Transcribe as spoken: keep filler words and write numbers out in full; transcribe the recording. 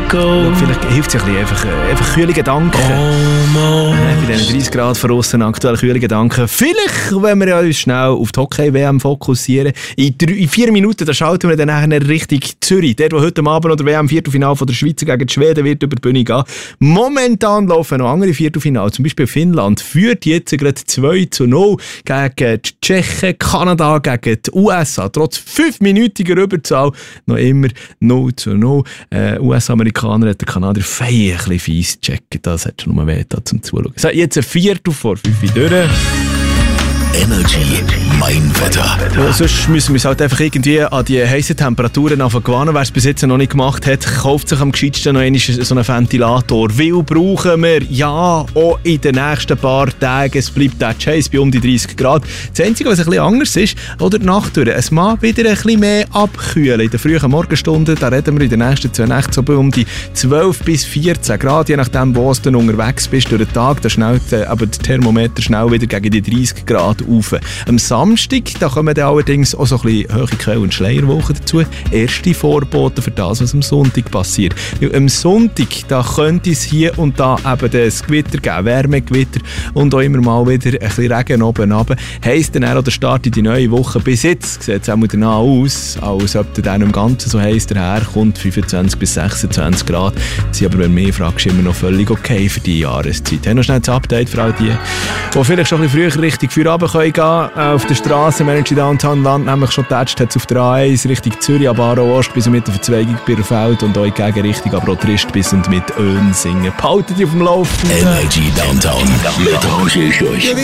go. Vielleicht hilft es ein bisschen, einfach, einfach kühle Gedanken. Oh, äh, bei diesen dreißig Grad von aussen aktuell kühle Gedanken. Vielleicht, wenn wir ja uns schnell auf die Hockey-W M fokussieren, in, drei, in vier Minuten da schalten wir dann nachher Richtung Zürich. Der, der heute Abend oder W M-Viertelfinale von der Schweiz gegen die Schweden wird über die Bühne gehen. Momentan laufen noch andere Viertelfinale. Zum Beispiel Finnland führt jetzt gerade zwei zu null gegen die Tschechen, Kanada gegen die U S A. Trotz fünfminütiger Überzahl noch immer null zu null. Äh, U S-Amerikaner hat der Kanadier fein ein bisschen fies gecheckt. Das hat schon nur weh da zum Zuschauen. So, jetzt ein Viertel vor fünf durch. Energy, mein Wetter. Ja, sonst müssen wir uns halt einfach irgendwie an die heißen Temperaturen gewöhnen. Wer es bis jetzt noch nicht gemacht hat, kauft sich am gescheitsten noch einmal so einen Ventilator. Weil brauchen wir, ja, auch in den nächsten paar Tagen. Es bleibt der Chase bei um die dreißig Grad. Das Einzige, was ein bisschen anders ist, oder die Nacht durch, es mag wieder ein bisschen mehr abkühlen. In den frühen Morgenstunden, da reden wir in den nächsten zwei Nächten so um die zwölf bis vierzehn Grad. Je nachdem, wo du unterwegs bist durch den Tag, da schnellt aber der Thermometer schnell wieder gegen die dreißig Grad auf. Am Samstag da kommen dann allerdings auch so ein bisschen hohe Quell- und Schleierwochen dazu. Erste Vorboten für das, was am Sonntag passiert. Weil am Sonntag da könnte es hier und da eben das Gewitter geben, Wärmegewitter und auch immer mal wieder ein bisschen Regen oben runter. Heisst dann auch der Start in die neue Woche. Bis jetzt sieht es auch danach aus, als ob der dann im Ganzen so heiß daherkommt, fünfundzwanzig bis sechsundzwanzig Grad. Das sind aber, wenn du mich fragst, immer noch völlig okay für die Jahreszeit. Haben wir noch schnell das Update für all die, die vielleicht schon ein bisschen früher Richtung Feierabend können gehen. Auf der Straße im Energy Downtown Land nämlich schon getatscht, hat es auf der A eins Richtung Zürich, ab Aarau Ost bis mit der Verzweigung Birrfeld und euch Gegenrichtung, aber auch Trist bis und mit Önsingen. Behaltet ihr auf dem Laufenden. Energy Downtown mit Roger Scheuch.